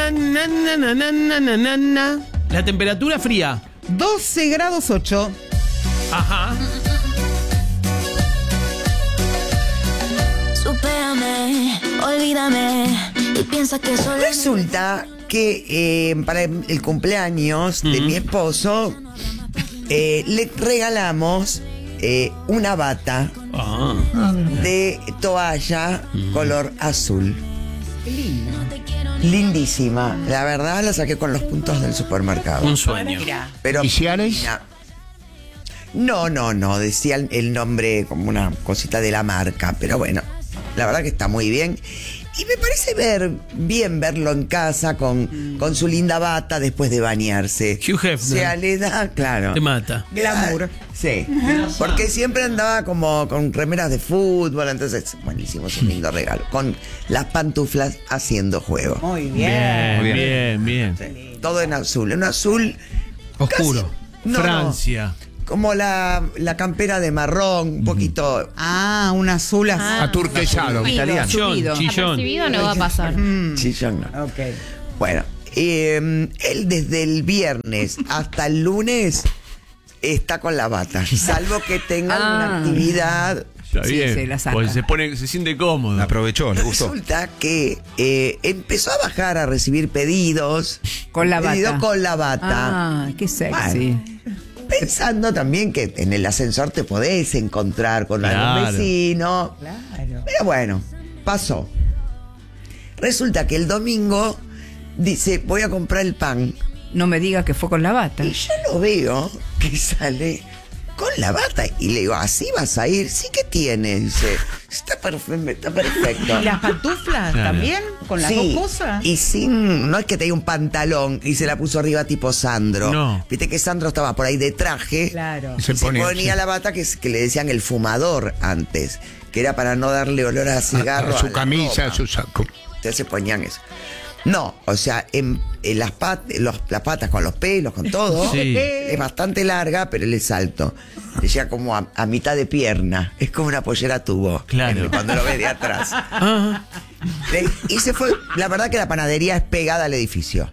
La temperatura fría. 12 grados 8. Ajá. Supérame, olvídame y piensa que solo... Resulta que para el cumpleaños de mi esposo le regalamos una bata de toalla color azul. Lindísima. La verdad la saqué con los puntos del supermercado. Un sueño. Pero ¿Iniciales? No, decía el nombre como una cosita de la marca, pero bueno, la verdad que está muy bien. Y me parece bien verlo en casa con su linda bata después de bañarse. Hugh Hefner. O sea, le da, claro. Te mata. Glamour. Sí, porque siempre andaba como con remeras de fútbol, entonces, buenísimo, es un lindo regalo. Con las pantuflas haciendo juego. Muy bien. Bien. Todo en azul, un azul Oscuro. casi- no, Francia. como la campera de marrón, un poquito... Ah, un azul así. Aturquesado. Italiano. Chillón. Apercibido no va a pasar. Chillón, no. Ok. Bueno, él desde el viernes hasta el lunes está con la bata, salvo que tenga una actividad. Está Sí, bien. se la saca. Pues se siente cómodo. Aprovechó, le gustó. Resulta que empezó a bajar a recibir pedidos. Con la Pedido bata. con la bata. Ah, qué sexy. Bueno, pensando también que en el ascensor te podés encontrar con algún Claro. vecino. Claro. Pero bueno, pasó. Resulta que el domingo dice, voy a comprar el pan. No me digas que fue con la bata. Y yo lo veo que sale con la bata. Y le digo, ¿así vas a ir? Sí, ¿qué tiene? Dice, está perfecto. ¿Y las pantuflas Claro. también? ¿Con las Sí, dos cosas? y sin, no es que tenía un pantalón y se la puso arriba tipo Sandro. No. Viste que Sandro estaba por ahí de traje. Claro. Se Y se ponía, ponía sí. la bata que le decían el fumador antes, que era para no darle olor a cigarro. A su la camisa, ropa. a su saco. Entonces se ponían eso. No, o sea, en las patas con los pelos, con todo. Sí. Es bastante larga, pero él es alto. Le llega como a mitad de pierna. Es como una pollera tubo. Claro. Cuando lo ves de atrás. Ah, Y se fue. La verdad que la panadería es pegada al edificio.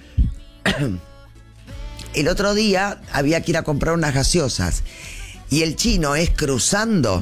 El otro día había que ir a comprar unas gaseosas. Y el chino es cruzando.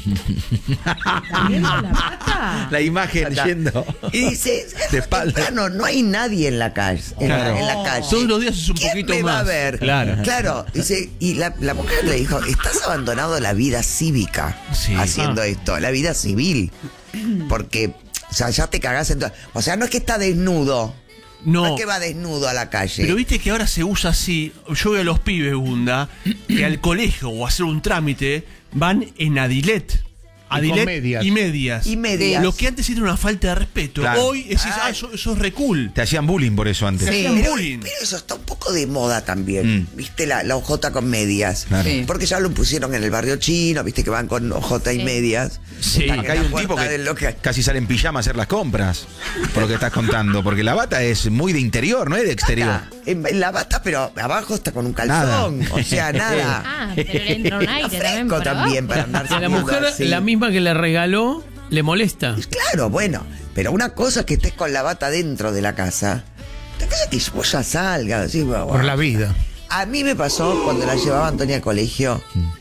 ¿También con la bata? La imagen yendo. Y dice, De espalda. temprano, no hay nadie en la calle. En la calle. Todos los días es un ¿Quién poquito me va a más. ver? Claro. Dice, y la mujer le dijo, estás abandonado la vida cívica Sí. haciendo esto, la vida civil. Porque, o sea, ya te cagás en todo. O sea, no es que está desnudo. No No. es que va desnudo a la calle. Pero viste que ahora se usa así. Yo veo a los pibes, Gunda, que al colegio o a hacer un trámite van en adilet. Adilet medias. y medias. Y medias. Lo que antes era una falta de respeto. Claro. Hoy decís, eso es re cool. Te hacían bullying por eso antes. Sí. Pero, bullying. pero eso está un poco de moda también. ¿Viste? La ojota con medias. Claro. Sí. Porque ya lo pusieron en el barrio chino, viste que van con ojota y medias. Sí. Están Acá en hay la un tipo puerta del que local. casi sale en pijama a hacer las compras. Por lo que estás contando. Porque la bata es muy de interior, no es de exterior. En la bata, pero abajo está con un calzón. Nada. O sea, nada. Ah, pero le entra un aire también Fresco por también para andar Y a la saliendo mujer, así. la misma que le regaló, le molesta. Claro, bueno. Pero una cosa es que estés con la bata dentro de la casa. Otra cosa es que vos ya salgas. Así, Por la vida. A mí me pasó cuando la llevaba Antonia al colegio.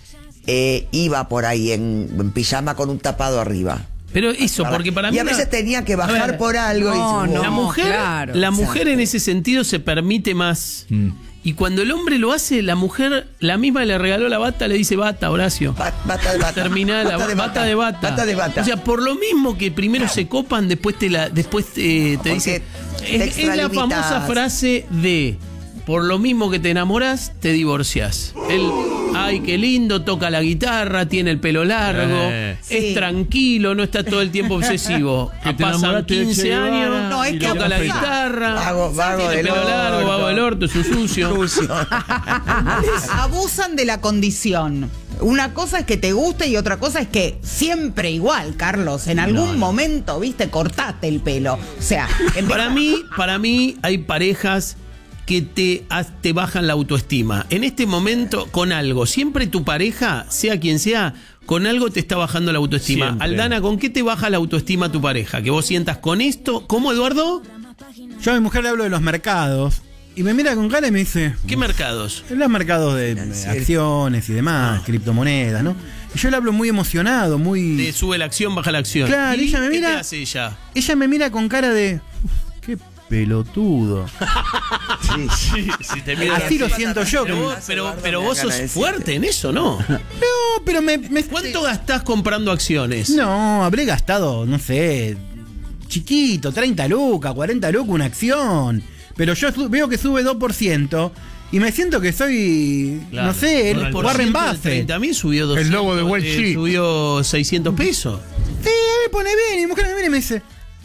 Iba por ahí en pijama con un tapado arriba. Pero eso, porque para mí. Y a veces tenía que bajar ver, por algo. no, y no. La mujer, claro, la mujer en ese sentido se permite más. Y cuando el hombre lo hace, la mujer, la misma que le regaló la bata, le dice bata, Horacio. Bata de bata. Terminá la Bata de bata de bata. Bata de bata. O sea, por lo mismo que primero se copan, después te Porque dice. te Es la extralimitas. famosa frase de por lo mismo que te enamorás, te divorciás. Él, ay, qué lindo, toca la guitarra, tiene el pelo largo, Sí. es tranquilo, no está todo el tiempo obsesivo. Pasan enamoraste de 15 Che Guevara, años, No, es que toca la abusa. guitarra, Vago tiene del pelo largo, orto. vago del orto, es un sucio. Sucio. Abusan de la condición. Una cosa es que te guste y otra cosa es que siempre igual, Carlos. En algún momento, viste, cortate el pelo. O sea, Para mí hay parejas que te bajan la autoestima. En este momento, con algo. Siempre tu pareja, sea quien sea, con algo te está bajando la autoestima. Siempre. Aldana, ¿con qué te baja la autoestima tu pareja? Que vos sientas con esto. ¿Cómo, Eduardo? Yo a mi mujer le hablo de los mercados y me mira con cara y me dice... ¿Qué mercados? Los mercados de acciones y demás, criptomonedas, ¿no? Y yo le hablo muy emocionado, muy... Te sube la acción, baja la acción. Claro, ¿Y ella me qué mira- te hace ella? Ella me mira con cara de... ¡Qué pelotudo! Si te mira Así lo siento yo. Pero vos sos fuerte en eso, ¿no? No, pero ¿Cuánto gastás comprando acciones? No, habré gastado, no sé, chiquito, 30 lucas, 40 lucas una acción. Pero yo veo que sube 2% y me siento que soy, Claro. no sé, el Por Warren ciento del Buffett. 30.000 subió 200, El lobo de Wall Street. subió 600 pesos. Sí, me pone bien. Y mi mujer me mira y me dice,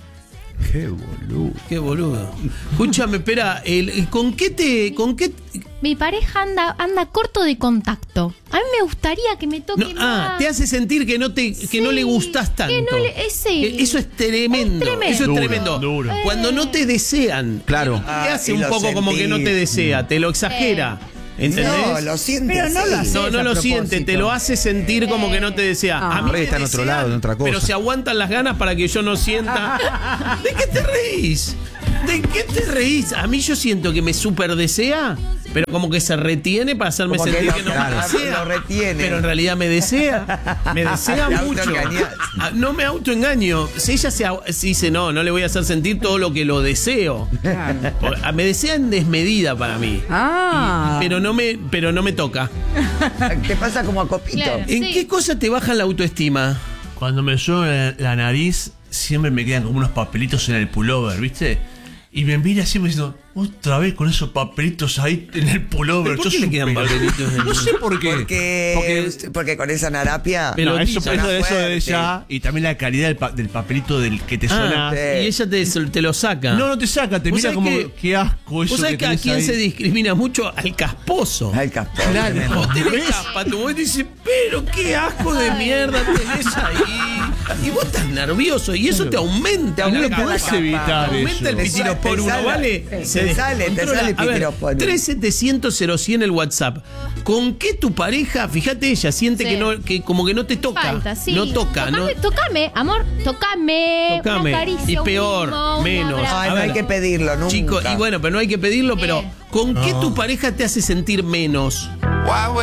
qué boludo. Qué boludo. Escúchame, espera, ¿con qué Mi pareja anda corto de contacto. A mí me gustaría que me toque más. te hace sentir que no le gustás tanto? que no le- sí. Eso es tremendo. Es tremendo. Eso es Duro, tremendo. duro. Cuando no te desean. Claro. Te hace y un lo poco como que no te sentís. desea, te lo exagera. ¿Entendés? No, lo siente Pero no así. lo hace. No, no a lo propósito. siente, te lo hace sentir como que no te desea. A mí Por ahí me está en otro desean, lado, en otra cosa. Pero se aguantan las ganas para que yo no sienta. ¿De qué te reís? ¿De qué te reís? A mí yo siento que me super desea, pero como que se retiene para hacerme Como que sentir lo- que no claro, me desea. lo retiene. Pero en realidad me desea. Me desea Te mucho. autoengañás. No me autoengaño. Si ella se dice, no le voy a hacer sentir todo lo que lo deseo. Me desea en desmedida para mí. Pero no me toca. Te pasa como a Copito. Claro. ¿En Sí. qué cosa te baja la autoestima? Cuando me sube la nariz, siempre me quedan como unos papelitos en el pullover, ¿viste? Y me mira siempre diciendo, otra vez con esos papelitos ahí en el pullover. ¿Por qué sos le un quedan pelotudo". papelitos en el- No sé por qué. Porque con esa narapia. Pero- No, eso Suena de fuerte. ella y también la calidad del papelito del que te Ah, suena. y ella te lo saca. No te saca, te ¿Vos mira sabés como que- qué asco eso ¿Vos sabés que a tenés quién ahí. se discrimina mucho? Al casposo. Ay, Castor. Vos tenés caspa, tu mujer dice, pero qué asco de mierda tenés ahí. Y vos estás nervioso y eso te aumenta. Te la aumenta capa. la capa. evitar Aumenta el eso. pitirosporuno, Te sale- ¿vale? te sale el A ver, pitirosporuno. 3700-0100 el WhatsApp. ¿Con qué tu pareja, fíjate, ella siente Sí. que como que no te toca? Falta, sí. No toca, ¿no? Tocame, amor, tocame. Tocame. Una caricia, Y un peor, mimo, un menos. abrazo. Ay, A no hay ver. que pedirlo nunca. Chicos, y bueno, pero no hay que pedirlo, pero ¿con qué tu pareja te hace sentir menos?